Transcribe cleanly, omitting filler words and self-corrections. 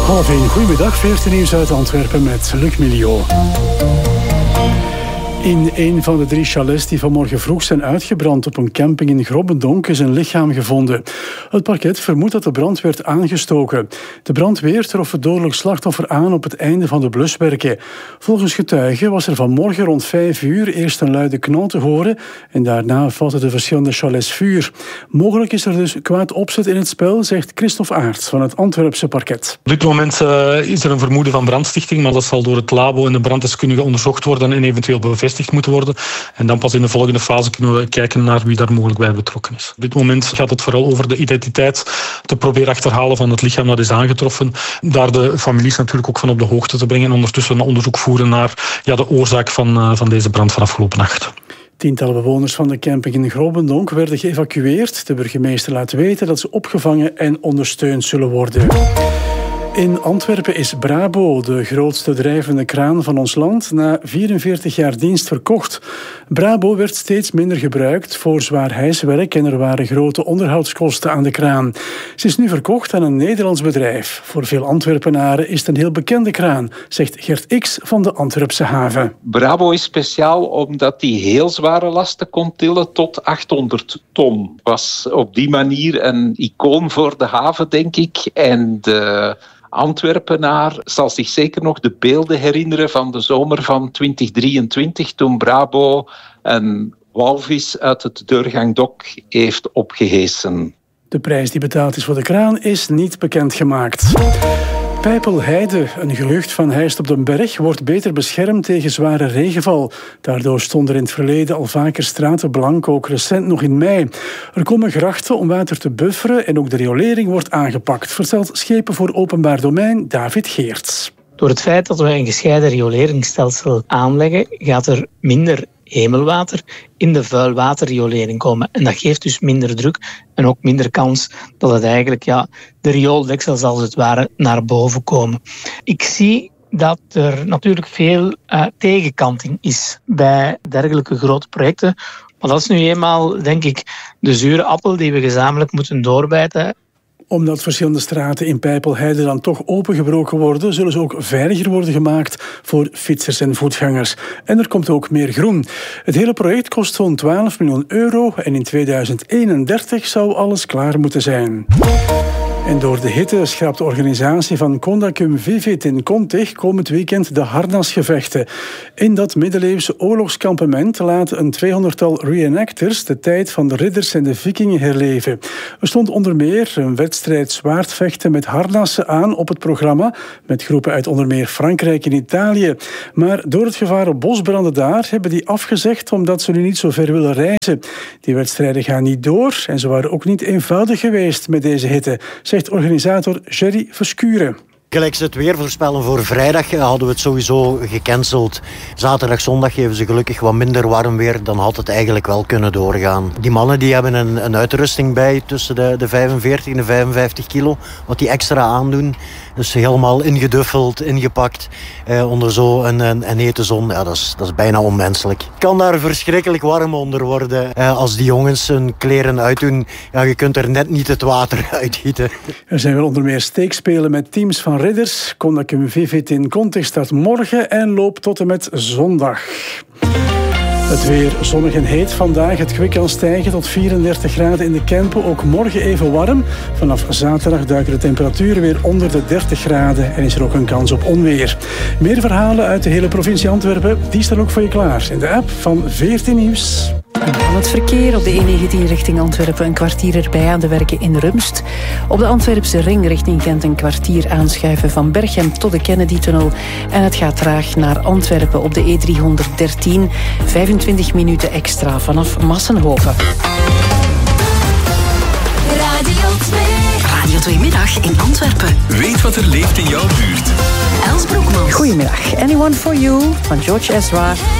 12:30, goedemiddag, 14 nieuws uit Antwerpen met Luc Miliot. In een van de 3 chalets die vanmorgen vroeg zijn uitgebrand op een camping in Grobbendonk is een lichaam gevonden. Het parket vermoedt dat de brand werd aangestoken. De brandweer trof het dodelijk slachtoffer aan op het einde van de bluswerken. Volgens getuigen was er vanmorgen rond 5 uur eerst een luide knal te horen en daarna vatten de verschillende chalets vuur. Mogelijk is er dus kwaad opzet in het spel, zegt Christophe Aerts van het Antwerpse parket. Op dit moment is er een vermoeden van brandstichting, maar dat zal door het labo en de branddeskundige onderzocht worden en eventueel bevestigd moeten worden. En dan pas in de volgende fase kunnen we kijken naar wie daar mogelijk bij betrokken is. Op dit moment gaat het vooral over de identiteit te proberen achterhalen van het lichaam dat is aangetroffen. Daar de families natuurlijk ook van op de hoogte te brengen en ondertussen een onderzoek voeren naar de oorzaak van deze brand van afgelopen nacht. Tientallen bewoners van de camping in Grobbendonk werden geëvacueerd. De burgemeester laat weten dat ze opgevangen en ondersteund zullen worden. In Antwerpen is Brabo, de grootste drijvende kraan van ons land, na 44 jaar dienst verkocht. Brabo werd steeds minder gebruikt voor zwaar hijswerk en er waren grote onderhoudskosten aan de kraan. Ze is nu verkocht aan een Nederlands bedrijf. Voor veel Antwerpenaren is het een heel bekende kraan, zegt Gert X van de Antwerpse haven. Brabo is speciaal omdat die heel zware lasten kon tillen tot 800 ton. Was op die manier een icoon voor de haven, denk ik. En de Antwerpenaar zal zich zeker nog de beelden herinneren van de zomer van 2023, toen Brabo een walvis uit het Deurgangdok heeft opgehesen. De prijs die betaald is voor de kraan is niet bekendgemaakt. Pijpelheide, een gehucht van Heist op den Berg, wordt beter beschermd tegen zware regenval. Daardoor stonden er in het verleden al vaker straten blank, ook recent nog in mei. Er komen grachten om water te bufferen en ook de riolering wordt aangepakt, vertelt Schepen voor Openbaar Domein David Geerts. Door het feit dat we een gescheiden rioleringsstelsel aanleggen, gaat er minder hemelwater in de vuilwaterriolering komen. En dat geeft dus minder druk en ook minder kans dat het eigenlijk de riooldeksels als het ware naar boven komen. Ik zie dat er natuurlijk veel tegenkanting is bij dergelijke grote projecten. Maar dat is nu eenmaal, denk ik, de zure appel die we gezamenlijk moeten doorbijten. Omdat verschillende straten in Pijpelheide dan toch opengebroken worden, zullen ze ook veiliger worden gemaakt voor fietsers en voetgangers. En er komt ook meer groen. Het hele project kost zo'n 12 miljoen euro en in 2031 zou alles klaar moeten zijn. En door de hitte schraapt de organisatie van Conda cum vivit in Contig komend weekend de harnasgevechten. In dat middeleeuwse oorlogskampement laten een 200-tal reenactors de tijd van de ridders en de vikingen herleven. Er stond onder meer een wedstrijd zwaardvechten met harnassen aan op het programma, met groepen uit onder meer Frankrijk en Italië. Maar door het gevaar op bosbranden daar hebben die afgezegd omdat ze nu niet zo ver willen reizen. Die wedstrijden gaan niet door en ze waren ook niet eenvoudig geweest met deze hitte, zegt organisator Jerry Verschuren. Gelijk ze het weer voorspellen voor vrijdag hadden we het sowieso gecanceld. Zaterdag, zondag geven ze gelukkig wat minder warm weer. Dan had het eigenlijk wel kunnen doorgaan. Die mannen die hebben een uitrusting bij tussen de 45 en de 55 kilo. Wat die extra aandoen. Dus helemaal ingeduffeld, ingepakt. Onder zo'n hete zon. Ja, dat is bijna onmenselijk. Het kan daar verschrikkelijk warm onder worden. Als die jongens hun kleren uitdoen. Ja, je kunt er net niet het water uitgieten. Er zijn wel onder meer steekspelen met teams van ridders. Conda cum vivit in Contig start morgen en loopt tot en met zondag. Het weer zonnig en heet vandaag. Het kwik kan stijgen tot 34 graden in de Kempen. Ook morgen even warm. Vanaf zaterdag duiken de temperaturen weer onder de 30 graden. En is er ook een kans op onweer. Meer verhalen uit de hele provincie Antwerpen, die staan ook voor je klaar in de app van 14 Nieuws. Van het verkeer op de E19 richting Antwerpen een kwartier erbij aan de werken in Rumst. Op de Antwerpse ring richting Gent een kwartier aanschuiven van Berchem tot de Kennedy-tunnel. En het gaat traag naar Antwerpen op de E313. 25 minuten extra vanaf Massenhoven. Radio 2 Middag in Antwerpen. Weet wat er leeft in jouw buurt. Els Broekmans. Goedemiddag. Anyone for You van George Ezra.